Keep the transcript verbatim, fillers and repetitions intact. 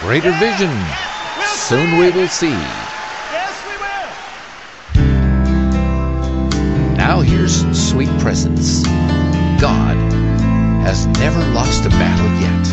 greater vision. Soon we will see. Yes, we will. Now here's sweet presence. God has never lost a battle yet.